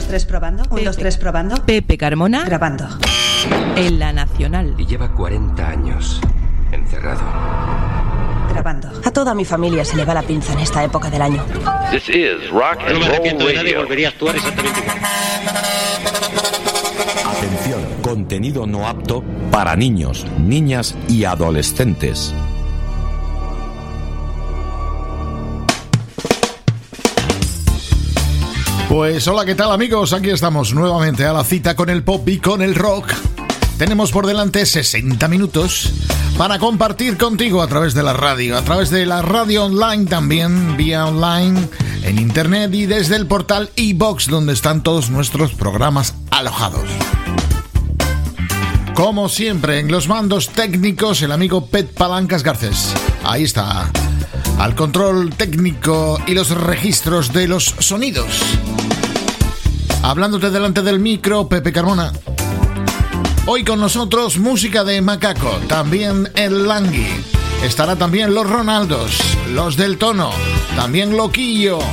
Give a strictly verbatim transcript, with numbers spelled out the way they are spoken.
dos, tres, probando. Un, dos, tres, probando. Pepe Carmona. Grabando. En La Nacional. Y lleva cuarenta años encerrado. Grabando. A toda mi familia se le va la pinza en esta época del año. This is rock and no me arrepiento roll de nadie, radio. volvería a actuar exactamente igual. Atención, contenido no apto para niños, niñas y adolescentes. Pues hola, ¿qué tal amigos? Aquí estamos nuevamente a la cita con el pop y con el rock. Tenemos por delante sesenta minutos para compartir contigo a través de la radio, a través de la radio online también, vía online, en internet y desde el portal iVoox, donde están todos nuestros programas alojados. Como siempre, en los mandos técnicos, el amigo Pet Palancas Garcés. Ahí está, al control técnico y los registros de los sonidos. Hablándote delante del micro, Pepe Carmona. Hoy con nosotros música de Macaco, también el Langui. Estará también los Ronaldos, los del Tono, también Loquillo.